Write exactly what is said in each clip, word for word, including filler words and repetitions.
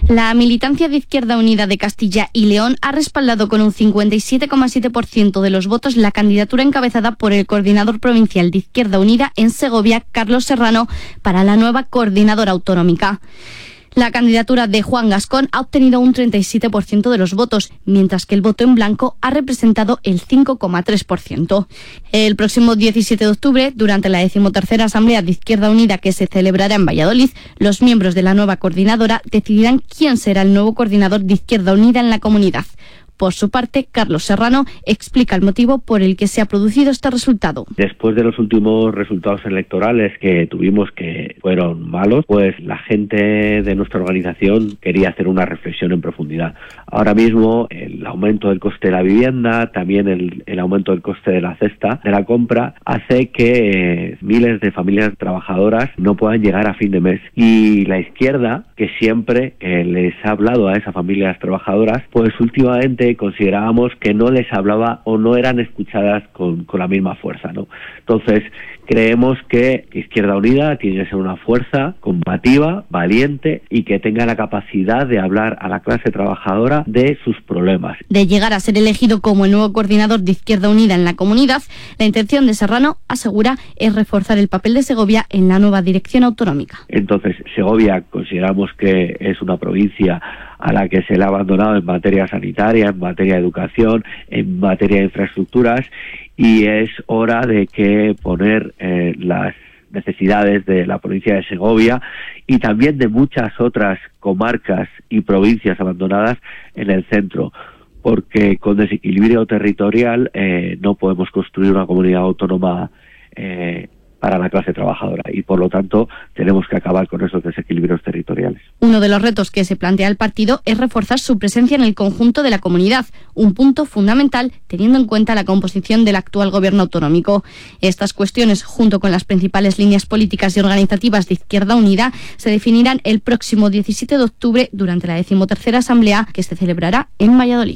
La militancia de Izquierda Unida de Castilla y León ha respaldado con un cincuenta y siete coma siete por ciento de los votos la candidatura encabezada por el coordinador provincial de Izquierda Unida en Segovia, Carlos Serrano, para la nueva coordinadora autonómica. La candidatura de Juan Gascón ha obtenido un treinta y siete por ciento de los votos, mientras que el voto en blanco ha representado el cinco coma tres por ciento. El próximo diecisiete de octubre, durante la decimotercera Asamblea de Izquierda Unida que se celebrará en Valladolid, los miembros de la nueva coordinadora decidirán quién será el nuevo coordinador de Izquierda Unida en la comunidad. Por su parte, Carlos Serrano explica el motivo por el que se ha producido este resultado. Después de los últimos resultados electorales que tuvimos, que fueron malos, pues la gente de nuestra organización quería hacer una reflexión en profundidad. Ahora mismo el aumento del coste de la vivienda, también el, el aumento del coste de la cesta de la compra, hace que eh, miles de familias trabajadoras no puedan llegar a fin de mes. Y la izquierda, que siempre eh, les ha hablado a esas familias trabajadoras, pues últimamente considerábamos que no les hablaba o no eran escuchadas con, con la misma fuerza, ¿no? Entonces, creemos que Izquierda Unida tiene que ser una fuerza combativa, valiente y que tenga la capacidad de hablar a la clase trabajadora de sus problemas. De llegar a ser elegido como el nuevo coordinador de Izquierda Unida en la comunidad, la intención de Serrano, asegura, es reforzar el papel de Segovia en la nueva dirección autonómica. Entonces, Segovia consideramos que es una provincia a la que se le ha abandonado en materia sanitaria, en materia de educación, en materia de infraestructuras, y es hora de que poner eh, las necesidades de la provincia de Segovia y también de muchas otras comarcas y provincias abandonadas en el centro, porque con desequilibrio territorial eh, no podemos construir una comunidad autónoma eh, para la clase trabajadora y por lo tanto tenemos que acabar con esos desequilibrios territoriales. Uno de los retos que se plantea el partido es reforzar su presencia en el conjunto de la comunidad, un punto fundamental teniendo en cuenta la composición del actual gobierno autonómico. Estas cuestiones, junto con las principales líneas políticas y organizativas de Izquierda Unida, se definirán el próximo diecisiete de octubre durante la decimotercera Asamblea que se celebrará en Valladolid.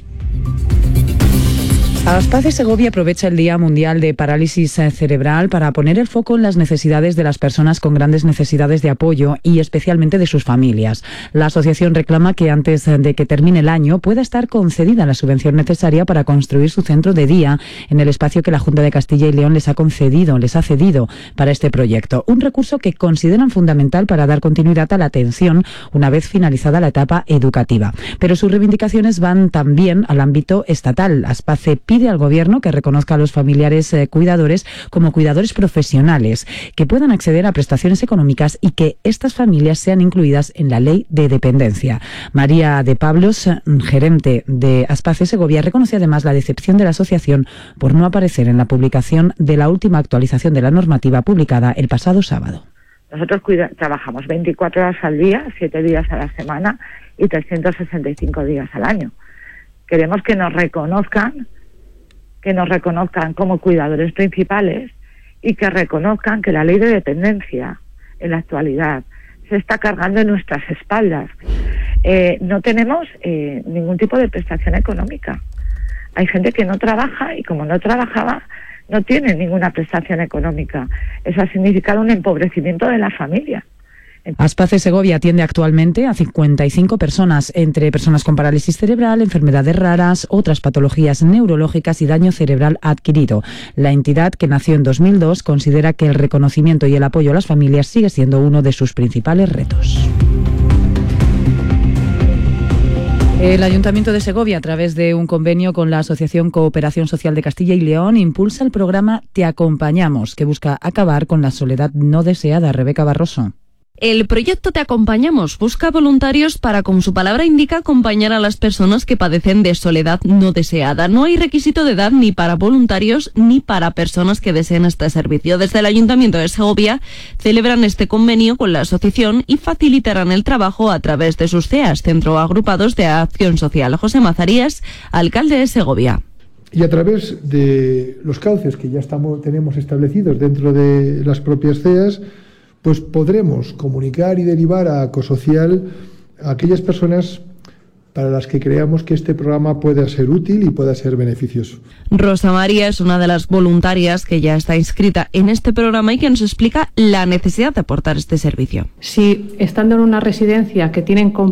Aspace Segovia aprovecha el Día Mundial de Parálisis Cerebral para poner el foco en las necesidades de las personas con grandes necesidades de apoyo y especialmente de sus familias. La asociación reclama que antes de que termine el año pueda estar concedida la subvención necesaria para construir su centro de día en el espacio que la Junta de Castilla y León les ha concedido, les ha cedido para este proyecto. Un recurso que consideran fundamental para dar continuidad a la atención una vez finalizada la etapa educativa. Pero sus reivindicaciones van también al ámbito estatal. Aspace pide al Gobierno que reconozca a los familiares eh, cuidadores como cuidadores profesionales, que puedan acceder a prestaciones económicas y que estas familias sean incluidas en la ley de dependencia. María de Pablos, gerente de Aspace Segovia, reconoce además la decepción de la asociación por no aparecer en la publicación de la última actualización de la normativa publicada el pasado sábado. Nosotros cuida- trabajamos veinticuatro horas al día, siete días a la semana y trescientos sesenta y cinco días al año. Queremos que nos reconozcan que nos reconozcan como cuidadores principales y que reconozcan que la ley de dependencia en la actualidad se está cargando en nuestras espaldas. Eh, no tenemos eh, ningún tipo de prestación económica. Hay gente que no trabaja y como no trabajaba no tiene ninguna prestación económica. Eso ha significado un empobrecimiento de la familia. Aspace Segovia atiende actualmente a cincuenta y cinco personas, entre personas con parálisis cerebral, enfermedades raras, otras patologías neurológicas y daño cerebral adquirido. La entidad, que nació en dos mil dos, considera que el reconocimiento y el apoyo a las familias sigue siendo uno de sus principales retos. El Ayuntamiento de Segovia, a través de un convenio con la Asociación Cooperación Social de Castilla y León, impulsa el programa Te Acompañamos, que busca acabar con la soledad no deseada. Rebeca Barroso. El proyecto Te Acompañamos busca voluntarios para, como su palabra indica, acompañar a las personas que padecen de soledad no deseada. No hay requisito de edad ni para voluntarios ni para personas que deseen este servicio. Desde el Ayuntamiento de Segovia celebran este convenio con la asociación y facilitarán el trabajo a través de sus C E A S, Centro Agrupados de Acción Social. José Mazarías, alcalde de Segovia. Y a través de los cauces que ya estamos, tenemos establecidos dentro de las propias C E A S, pues podremos comunicar y derivar a Ecosocial a aquellas personas para las que creamos que este programa pueda ser útil y pueda ser beneficioso. Rosa María es una de las voluntarias que ya está inscrita en este programa y que nos explica la necesidad de aportar este servicio. Si estando en una residencia que tienen